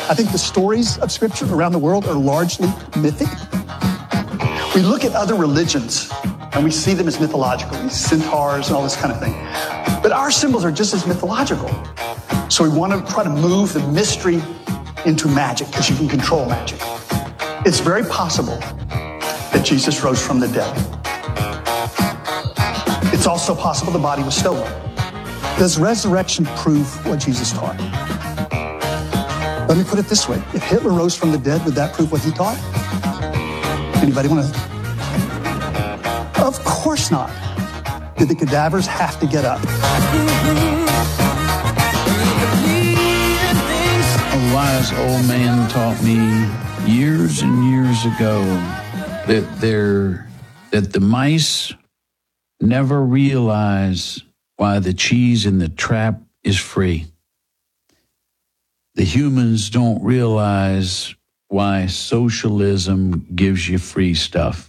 I think the stories of Scripture around the world are largely mythic. We look at other religions and we see them as mythological, these centaurs and all this kind of thing. But our symbols are just as mythological. So we want to try to move the mystery into magic, because you can control magic. It's very possible that Jesus rose from the dead. It's also possible the body was stolen. Does resurrection prove what Jesus taught? Let me put it this way. If Hitler rose from the dead, would that prove what he taught? Anybody want to? Of course not. Did the cadavers have to get up? A wise old man taught me years and years ago that the mice never realize why the cheese in the trap is free. The humans don't realize why socialism gives you free stuff.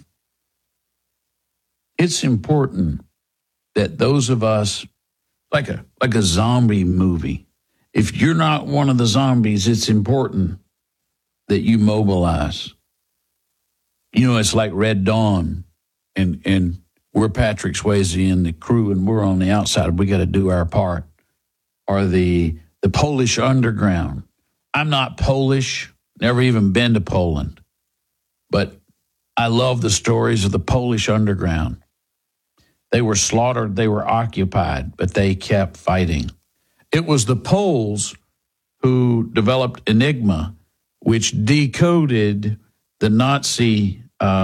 It's important that those of us, like a zombie movie, if you're not one of the zombies, it's important that you mobilize. You know, it's like Red Dawn, and we're Patrick Swayze and the crew, and we're on the outside. We got to do our part. Or the Polish Underground. I'm not Polish, never even been to Poland, but I love the stories of the Polish Underground. They were slaughtered, they were occupied, but they kept fighting. It was the Poles who developed Enigma, which decoded the Nazi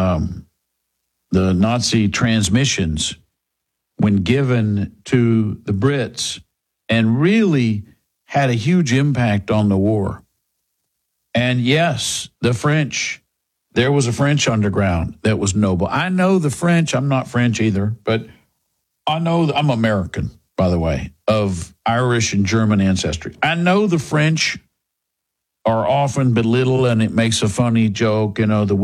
transmissions when given to the Brits, and really had a huge impact on the war. And yes, the French, there was a French underground that was noble. I know the French, I'm not French either, but I know I'm American, by the way, of Irish and German ancestry. I know the French are often belittled, and it makes a funny joke, you know, the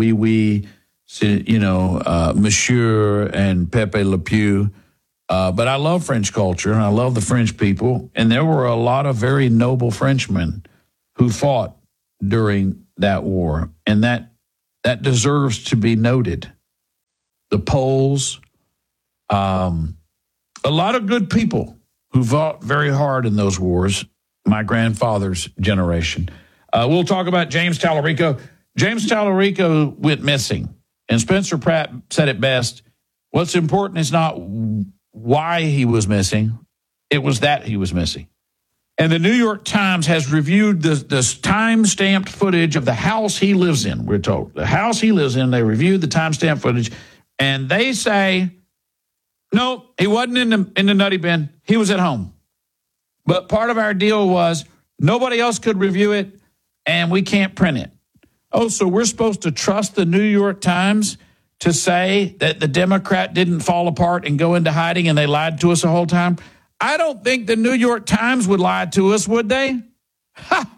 Monsieur and Pepe Le Pew. But I love French culture, and I love the French people. And there were a lot of very noble Frenchmen who fought during that war, and that deserves to be noted. The Poles, a lot of good people who fought very hard in those wars, my grandfather's generation. We'll talk about James Tallarico. James Tallarico went missing, and Spencer Pratt said it best. What's important is not why he was missing, it was that he was missing. And the New York Times has reviewed this time-stamped footage of the house he lives in, we're told. The house he lives in, they reviewed the time-stamped footage, and they say, no, he wasn't in the nutty bin. He was at home. But part of our deal was nobody else could review it, and we can't print it. Oh, so we're supposed to trust the New York Times to say that the Democrat didn't fall apart and go into hiding and they lied to us the whole time? I don't think the New York Times would lie to us, would they? Ha!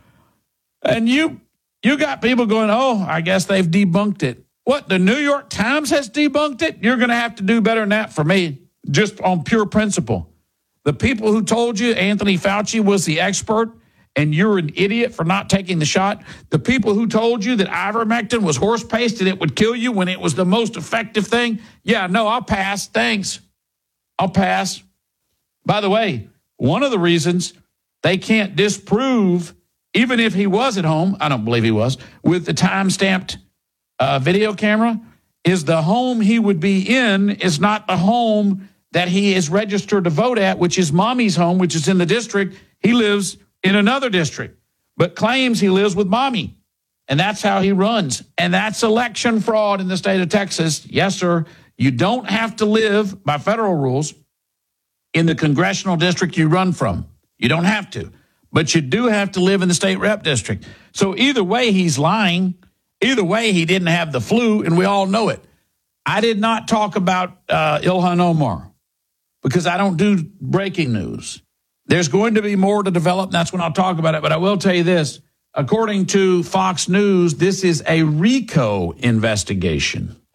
And you got people going, oh, I guess they've debunked it. What, the New York Times has debunked it? You're going to have to do better than that for me, just on pure principle. The people who told you Anthony Fauci was the expert and you're an idiot for not taking the shot. The people who told you that ivermectin was horse paste and it would kill you when it was the most effective thing. Yeah, no, I'll pass. Thanks. I'll pass. By the way, one of the reasons they can't disprove, even if he was at home, I don't believe he was, with the time-stamped video camera, is the home he would be in is not the home that he is registered to vote at, which is mommy's home, which is in the district. He lives in another district, but claims he lives with mommy. And that's how he runs. And that's election fraud in the state of Texas. Yes, sir. You don't have to live by federal rules in the congressional district you run from. You don't have to. But you do have to live in the state rep district. So either way, he's lying. Either way, he didn't have the flu, and we all know it. I did not talk about Ilhan Omar because I don't do breaking news. There's going to be more to develop, and that's when I'll talk about it. But I will tell you this. According to Fox News, this is a RICO investigation.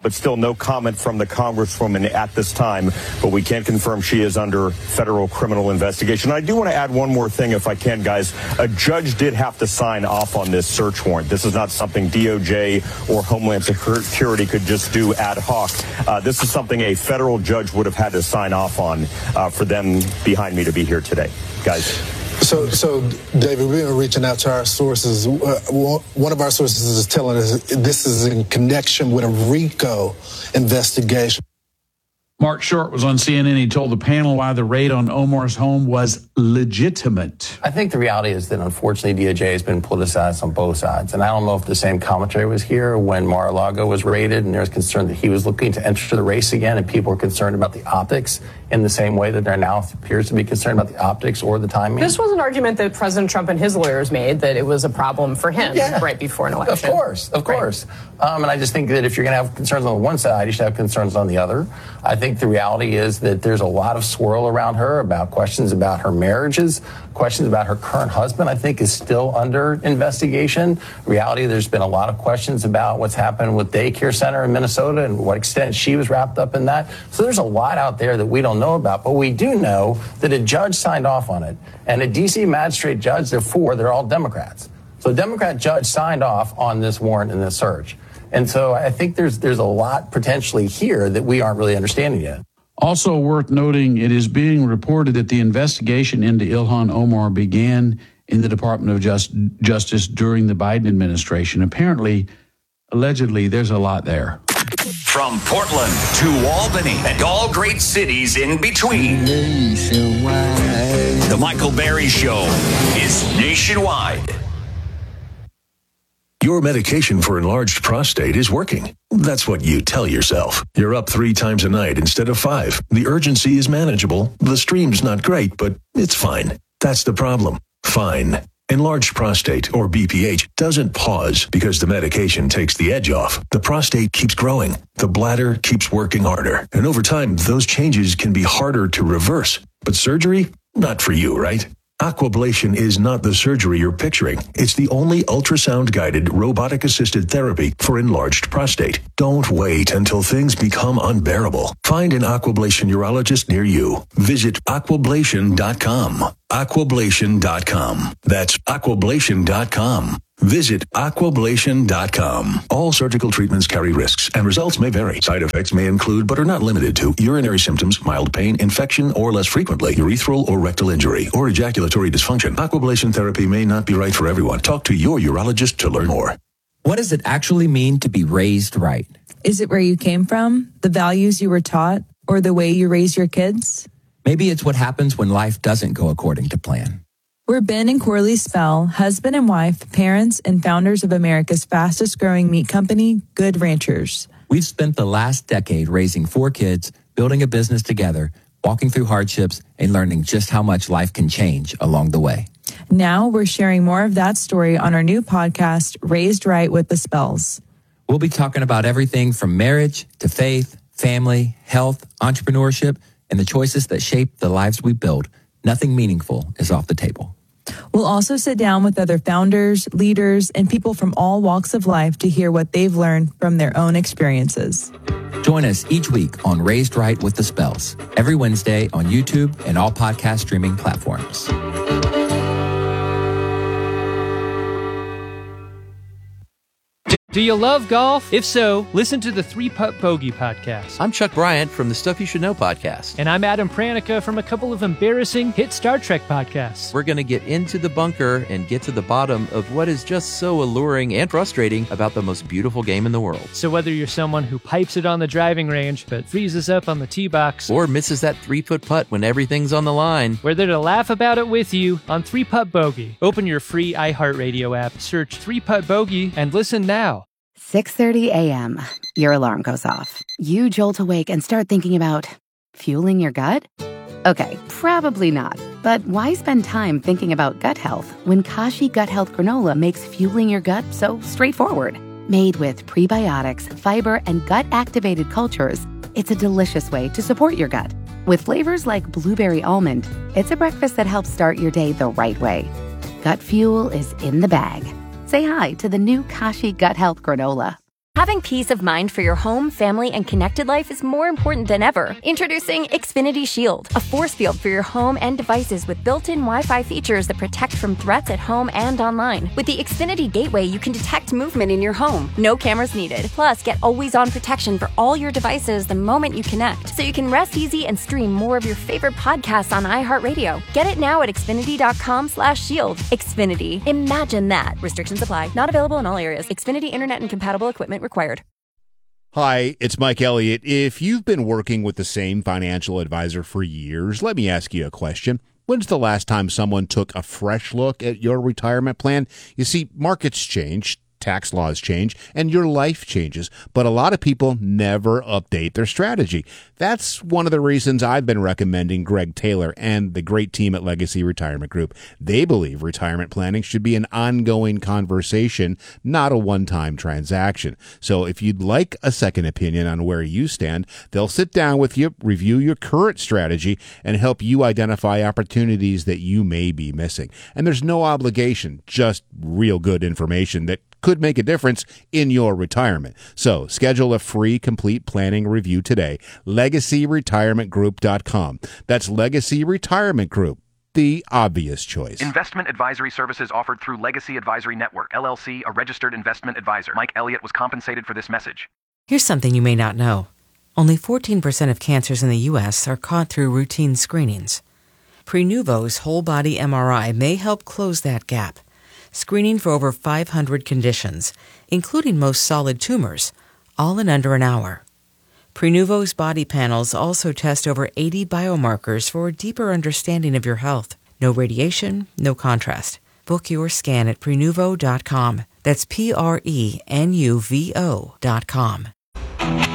But still no comment from the Congresswoman at this time. But we can confirm she is under federal criminal investigation. I do want to add one more thing, if I can, guys. A judge did have to sign off on this search warrant. This is not something DOJ or Homeland Security could just do ad hoc. This is something a federal judge would have had to sign off on for them behind me to be here today. Guys. So, David, we've been reaching out to our sources. One of our sources is telling us this is in connection with a RICO investigation. Mark Short was on CNN. He told the panel why the raid on Omar's home was legitimate. I think the reality is that, unfortunately, DOJ has been politicized on both sides. And I don't know if the same commentary was here when Mar-a-Lago was raided and there was concern that he was looking to enter the race again, and people were concerned about the optics in the same way that there now appears to be concerned about the optics or the timing. This was an argument that President Trump and his lawyers made, that it was a problem for him right before an election. Of course. And I just think that if you're going to have concerns on one side, you should have concerns on the other. I think the reality is that there's a lot of swirl around her about questions about her marriages, questions about her current husband, I think, is still under investigation. Reality, there's been a lot of questions about what's happened with daycare center in Minnesota and what extent she was wrapped up in that. So there's a lot out there that we don't know about, but we do know that a judge signed off on it. And a D.C. magistrate judge, they're all Democrats. So a Democrat judge signed off on this warrant and this search. And so I think there's a lot potentially here that we aren't really understanding yet. Also worth noting, it is being reported that the investigation into Ilhan Omar began in the Department of Justice during the Biden administration. Apparently, allegedly, there's a lot there. From Portland to Albany and all great cities in between, The Michael Berry Show is nationwide. Your medication for enlarged prostate is working. That's what you tell yourself. You're up 3 times a night instead of 5. The urgency is manageable. The stream's not great, but it's fine. That's the problem. Fine. Enlarged prostate, or BPH, doesn't pause because the medication takes the edge off. The prostate keeps growing. The bladder keeps working harder. And over time, those changes can be harder to reverse. But surgery? Not for you, right? Aquablation is not the surgery you're picturing. It's the only ultrasound-guided, robotic-assisted therapy for enlarged prostate. Don't wait until things become unbearable. Find an Aquablation urologist near you. Visit aquablation.com. Aquablation.com. That's aquablation.com. Visit aquablation.com. All surgical treatments carry risks, and results may vary. Side effects may include, but are not limited to, urinary symptoms, mild pain, infection, or less frequently, urethral or rectal injury, or ejaculatory dysfunction. Aquablation therapy may not be right for everyone. Talk to your urologist to learn more. What does it actually mean to be raised right? Is it where you came from, the values you were taught, or the way you raise your kids? Maybe it's what happens when life doesn't go according to plan. We're Ben and Corley Spell, husband and wife, parents, and founders of America's fastest growing meat company, Good Ranchers. We've spent the last decade raising 4 kids, building a business together, walking through hardships, and learning just how much life can change along the way. Now we're sharing more of that story on our new podcast, Raised Right with the Spells. We'll be talking about everything from marriage to faith, family, health, entrepreneurship, and the choices that shape the lives we build. Nothing meaningful is off the table. We'll also sit down with other founders, leaders, and people from all walks of life to hear what they've learned from their own experiences. Join us each week on Raised Right with the Spells, every Wednesday on YouTube and all podcast streaming platforms. Do you love golf? If so, listen to the 3 Putt Bogey podcast. I'm Chuck Bryant from the Stuff You Should Know podcast. And I'm Adam Pranica from a couple of embarrassing hit Star Trek podcasts. We're going to get into the bunker and get to the bottom of what is just so alluring and frustrating about the most beautiful game in the world. So whether you're someone who pipes it on the driving range but freezes up on the tee box, or misses that 3-foot putt when everything's on the line, we're there to laugh about it with you on 3 Putt Bogey. Open your free iHeartRadio app, search 3 Putt Bogey, and listen now. 6:30 a.m. Your alarm goes off. You jolt awake and start thinking about fueling your gut? Okay, probably not. But why spend time thinking about gut health when Kashi Gut Health Granola makes fueling your gut so straightforward? Made with prebiotics, fiber, and gut-activated cultures, it's a delicious way to support your gut. With flavors like blueberry almond, it's a breakfast that helps start your day the right way. Gut fuel is in the bag. Say hi to the new Kashi Gut Health Granola. Having peace of mind for your home, family, and connected life is more important than ever. Introducing Xfinity Shield, a force field for your home and devices with built-in Wi-Fi features that protect from threats at home and online. With the Xfinity Gateway, you can detect movement in your home. No cameras needed. Plus, get always-on protection for all your devices the moment you connect, so you can rest easy and stream more of your favorite podcasts on iHeartRadio. Get it now at Xfinity.com/shield. Xfinity. Imagine that. Restrictions apply. Not available in all areas. Xfinity Internet and compatible equipment required. Hi, it's Mike Elliott. If you've been working with the same financial advisor for years, let me ask you a question. When's the last time someone took a fresh look at your retirement plan? You see, markets change, tax laws change, and your life changes, but a lot of people never update their strategy. That's one of the reasons I've been recommending Greg Taylor and the great team at Legacy Retirement Group. They believe retirement planning should be an ongoing conversation, not a one-time transaction. So if you'd like a second opinion on where you stand, they'll sit down with you, review your current strategy, and help you identify opportunities that you may be missing. And there's no obligation, just real good information that could make a difference in your retirement. So schedule a free complete planning review today. LegacyRetirementGroup.com. That's Legacy Retirement Group, the obvious choice. Investment advisory services offered through Legacy Advisory Network, LLC, a registered investment advisor. Mike Elliott was compensated for this message. Here's something you may not know. Only 14% of cancers in the U.S. are caught through routine screenings. Prenuvo's whole body MRI may help close that gap, screening for over 500 conditions, including most solid tumors, all in under an hour. Prenuvo's body panels also test over 80 biomarkers for a deeper understanding of your health. No radiation, no contrast. Book your scan at Prenuvo.com. That's Prenuvo.com.